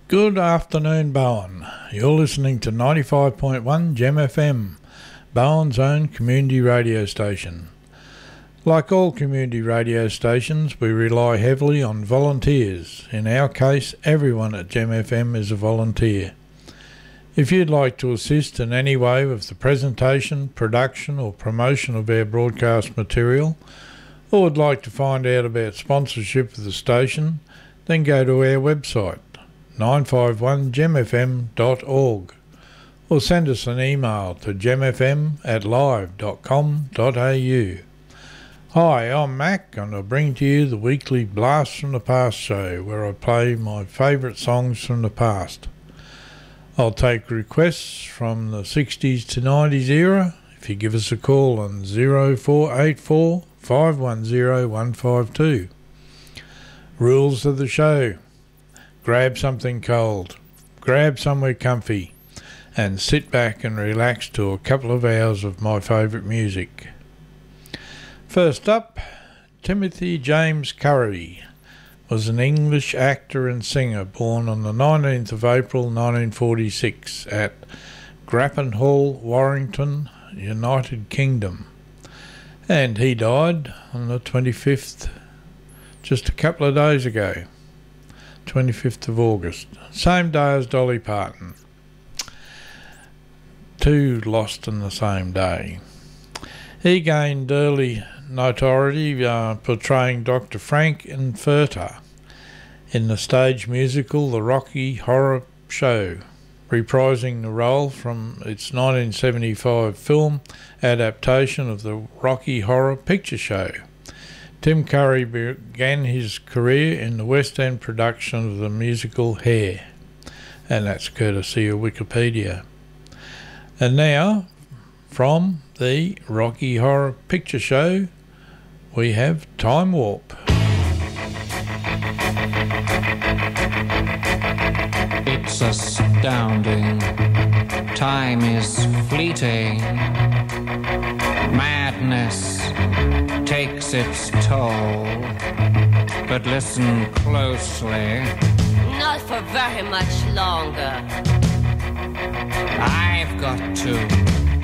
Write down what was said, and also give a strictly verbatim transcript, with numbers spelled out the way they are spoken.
Good afternoon, Bowen. You're listening to ninety-five point one Gem F M, Bowen's own community radio station. Like all community radio stations, we rely heavily on volunteers. In our case, everyone at Gem F M is a volunteer. If you'd like to assist in any way with the presentation, production or promotion of our broadcast material, or would like to find out about sponsorship of the station, then go to our website, nine five one gem f m dot org, or send us an email to gemfm at live dot com dot a u. Hi, I'm Mac, and I bring to you the weekly Blast from the Past show, where I play my favourite songs from the past. I'll take requests from the sixties to nineties era if you give us a call on zero four eight four, five one zero, one five two. Rules of the show: grab something cold, grab somewhere comfy, and sit back and relax to a couple of hours of my favourite music. First up, Timothy James Curry was an English actor and singer born on the nineteenth of April nineteen forty-six at Grappan Hall, Warrington, United Kingdom. And he died on the twenty-fifth, just a couple of days ago. twenty-fifth of August, same day as Dolly Parton. Two lost in the same day. He gained early notoriety uh, portraying Doctor Frank Infurter in the stage musical The Rocky Horror Show, reprising the role from its nineteen seventy-five film adaptation of the Rocky Horror Picture Show. Tim Curry began his career in the West End production of the musical Hair, and that's courtesy of Wikipedia. And now, from the Rocky Horror Picture Show, we have Time Warp. It's astounding. Time is fleeting. Madness takes its toll. But listen closely. Not for very much longer. I've got to